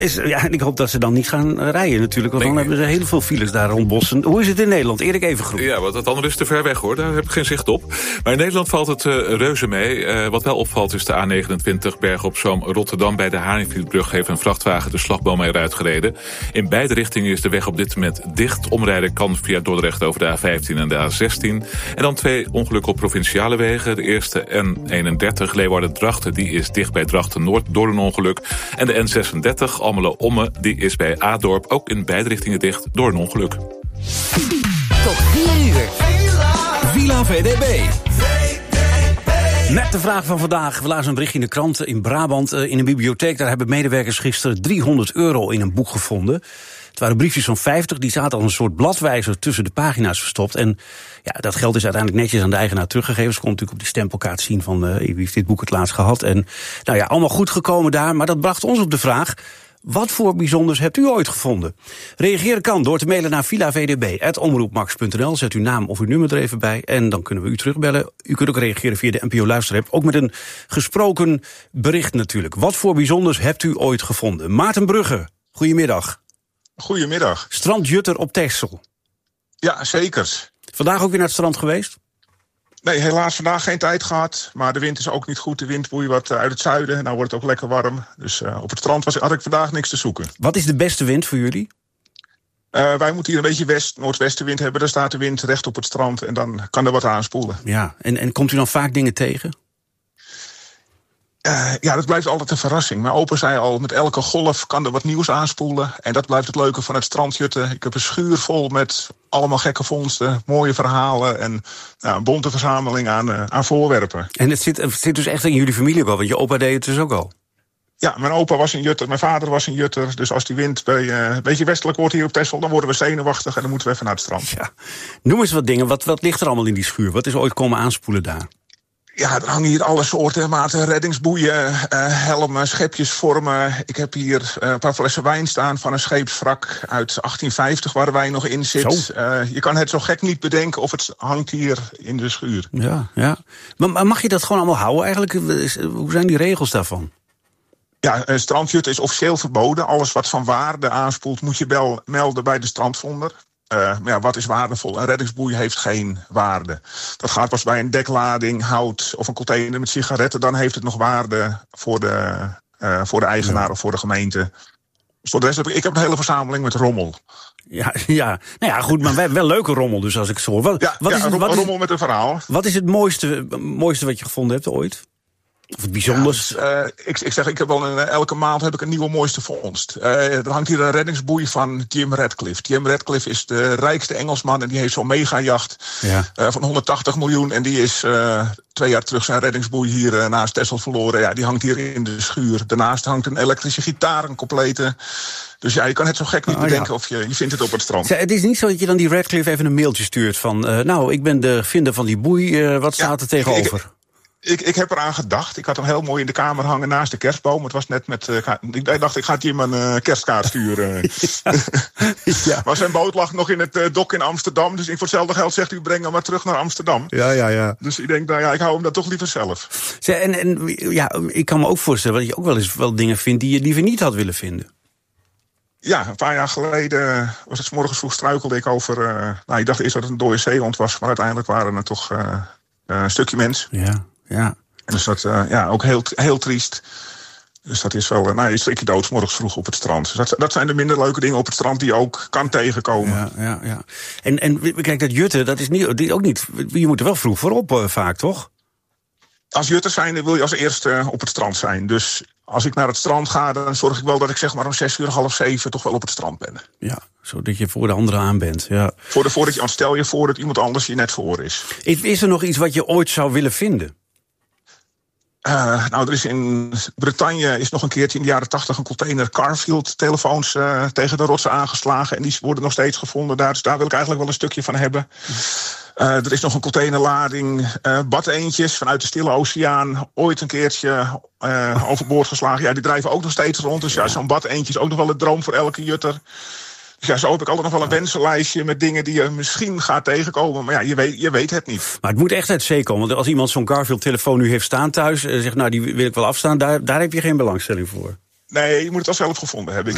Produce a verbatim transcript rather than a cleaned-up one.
Is, ja, en ik hoop dat ze dan niet gaan rijden natuurlijk, want nee, dan hebben ze heel veel files daar rond Bossen. Hoe is het in Nederland? Erik Evengroen. Ja, want het andere is te ver weg hoor, daar heb ik geen zicht op. Maar in Nederland valt het uh, reuze mee. Uh, wat wel opvalt is de A negenentwintig Bergen op Zoom Rotterdam. Bij de Haringvlietbrug heeft een vrachtwagen de slagboom eruit gereden. In beide richtingen is de weg op dit moment dicht. Omrijden kan via Dordrecht over de A vijftien en de A zestien. En dan twee ongelukken op provinciale wegen. De eerste N eenendertig Leeuwarden-Drachten, die is dicht bij Drachten-Noord door een ongeluk. En de N zesendertig Almelo-Omme, die is bij Adorp ook in beide richtingen dicht door een ongeluk. Tot vier uur. Villa V D B. Met de vraag van vandaag. We lazen een berichtje in de krant in Brabant. In een bibliotheek, daar hebben medewerkers gisteren driehonderd euro in een boek gevonden. Het waren briefjes van vijftig, die zaten als een soort bladwijzer tussen de pagina's verstopt. En ja, dat geld is uiteindelijk netjes aan de eigenaar teruggegeven. Ze kon natuurlijk op die stempelkaart zien van uh, wie heeft dit boek het laatst gehad. En nou ja, allemaal goed gekomen daar. Maar dat bracht ons op de vraag: wat voor bijzonders hebt u ooit gevonden? Reageren kan door te mailen naar villavdb apenstaartje omroepmax punt n l. Zet uw naam of uw nummer er even bij en dan kunnen we u terugbellen. U kunt ook reageren via de N P O Luisterapp, ook met een gesproken bericht natuurlijk. Wat voor bijzonders hebt u ooit gevonden? Maarten Brugge, goedemiddag. Goedemiddag. Strand Jutter op Texel. Ja, zeker. Vandaag ook weer naar het strand geweest? Nee, helaas vandaag geen tijd gehad. Maar de wind is ook niet goed. De wind woei wat uit het zuiden. Nou wordt het ook lekker warm. Dus uh, op het strand was, had ik vandaag niks te zoeken. Wat is de beste wind voor jullie? Uh, wij moeten hier een beetje west, noordwestenwind hebben. Daar staat de wind recht op het strand en dan kan er wat aanspoelen. Ja, en, en komt u dan vaak dingen tegen? Uh, ja, dat blijft altijd een verrassing. Mijn opa zei al, met elke golf kan er wat nieuws aanspoelen. En dat blijft het leuke van het strandjutten. Ik heb een schuur vol met allemaal gekke vondsten, mooie verhalen en nou, een bonte verzameling aan, uh, aan voorwerpen. En het zit, het zit dus echt in jullie familie wel, want je opa deed het dus ook al. Ja, mijn opa was een jutter, mijn vader was een jutter. Dus als die wind bij, uh, een beetje westelijk wordt hier op Texel, dan worden we zenuwachtig en dan moeten we even naar het strand. Ja. Noem eens wat dingen, wat, wat ligt er allemaal in die schuur? Wat is ooit komen aanspoelen daar? Ja, er hangen hier alle soorten maten, reddingsboeien, uh, helmen, schepjesvormen. Ik heb hier uh, een paar flessen wijn staan van een scheepswrak uit achttien vijftig waar de wijn nog in zit. Uh, je kan het zo gek niet bedenken of het hangt hier in de schuur. Ja, ja. Maar, maar mag je dat gewoon allemaal houden eigenlijk? Hoe zijn die regels daarvan? Ja, uh, strandjutten is officieel verboden. Alles wat van waarde aanspoelt moet je wel melden bij de strandvonder. Uh, maar ja, wat is waardevol? Een reddingsboei heeft geen waarde. Dat gaat pas bij een deklading, hout of een container met sigaretten. Dan heeft het nog waarde voor de, uh, voor de eigenaar ja. of voor de gemeente. Dus voor de rest heb ik, ik heb een hele verzameling met rommel. Ja, ja. Nou ja, goed, maar wel, wel leuke rommel dus als ik zo hoor. Wat, ja, wat ja, is het, een wat rommel is, met een verhaal. Wat is het mooiste, mooiste wat je gevonden hebt ooit? Of het bijzonders? Ja, dus, uh, ik, ik zeg, ik heb wel een, elke maand heb ik een nieuwe mooiste vondst. Uh, er hangt hier een reddingsboei van Jim Ratcliffe. Jim Ratcliffe is de rijkste Engelsman en die heeft zo'n megajacht ja. uh, van honderdtachtig miljoen. En die is uh, twee jaar terug zijn reddingsboei hier uh, naast Texel verloren. Ja, die hangt hier in de schuur. Daarnaast hangt een elektrische gitaar, een complete. Dus ja, je kan het zo gek niet oh, bedenken ja. of je, je vindt het op het strand. Het is niet zo dat je dan die Ratcliffe even een mailtje stuurt van Uh, nou, ik ben de vinder van die boei, uh, wat staat ja, er tegenover? Ik, Ik, ik heb eraan gedacht. Ik had hem heel mooi in de kamer hangen naast de kerstboom. Het was net met. Uh, ik dacht, ik ga Jim een uh, kerstkaart sturen. Ja. Ja. Maar zijn boot lag nog in het uh, dok in Amsterdam. Dus ik voor hetzelfde geld zegt u, breng hem maar terug naar Amsterdam. Ja, ja, ja. Dus ik denk, nou ja, ik hou hem dan toch liever zelf. Zeg, en, en ja, ik kan me ook voorstellen dat je ook wel eens wel dingen vindt die je liever niet had willen vinden. Ja, een paar jaar geleden was het 's morgens vroeg struikelde ik over. Uh, nou, ik dacht eerst dat het een dode zeehond was, maar uiteindelijk waren het toch uh, uh, een stukje mens. Ja. Ja. Dus dat uh, ja, ook heel, heel triest. Dus dat is wel, uh, nou, je strik je dood 's morgens vroeg op het strand. Dus dat, dat zijn de minder leuke dingen op het strand die je ook kan tegenkomen. Ja, ja, ja. En, en kijk, dat jutten, dat is niet, ook niet. Je moet er wel vroeg voorop uh, vaak, toch? Als jutter zijn wil je als eerste uh, op het strand zijn. Dus als ik naar het strand ga, dan zorg ik wel dat ik zeg maar om zes uur, half zeven toch wel op het strand ben. Ja, zodat je voor de anderen aan bent. Ja. Voor de, voordat je, want stel je voor dat iemand anders je net voor is. Is, is er nog iets wat je ooit zou willen vinden? Uh, nou, er is in Bretagne is nog een keertje in de jaren tachtig een container Carfield-telefoons uh, tegen de rotsen aangeslagen. En die worden nog steeds gevonden daar. Dus daar wil ik eigenlijk wel een stukje van hebben. Uh, er is nog een containerlading uh, badeentjes vanuit de Stille Oceaan. Ooit een keertje uh, overboord geslagen. Ja, die drijven ook nog steeds rond. Dus ja, zo'n badeentje is ook nog wel een droom voor elke jutter. Dus ja, zo heb ik altijd nog wel een wensenlijstje met dingen die je misschien gaat tegenkomen. Maar ja, je weet, je weet het niet. Maar het moet echt uit zee komen. Want als iemand zo'n Garfield-telefoon nu heeft staan thuis, Uh, zegt, nou, die wil ik wel afstaan, daar, daar heb je geen belangstelling voor. Nee, je moet het al zelf gevonden hebben.